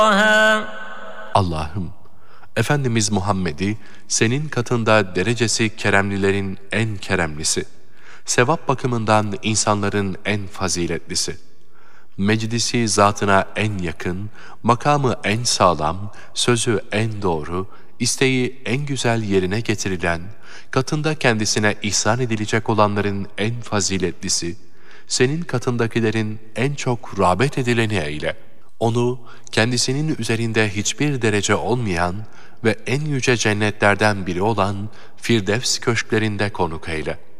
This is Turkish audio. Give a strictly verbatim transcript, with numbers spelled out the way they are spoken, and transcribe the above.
Allah'ım, Efendimiz Muhammed'i senin katında derecesi keremlilerin en keremlisi, sevap bakımından insanların en faziletlisi, meclisi zatına en yakın, makamı en sağlam, sözü en doğru, isteği en güzel yerine getirilen, katında kendisine ihsan edilecek olanların en faziletlisi, senin katındakilerin en çok rağbet edileni eyle. Onu kendisinin üzerinde hiçbir derece olmayan ve en yüce cennetlerden biri olan Firdevs köşklerinde konuk eyle.